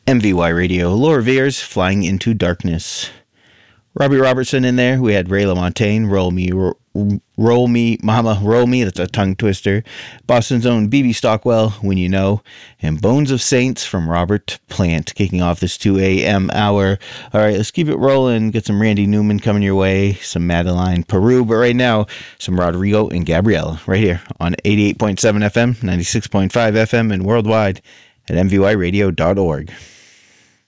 MVY Radio, Laura Veers, Flying into Darkness. Robbie Robertson in there. We had Ray LaMontagne, Roll Me, Mama, Roll Me, that's a tongue twister. Boston's own BB Stockwell, When You Know. And Bones of Saints from Robert Plant, kicking off this 2 a.m. hour. All right, let's keep it rolling. Get some Randy Newman coming your way, some Madeline Peru, but right now, some Rodrigo and Gabriella, right here on 88.7 FM, 96.5 FM, and worldwide at mvyradio.org.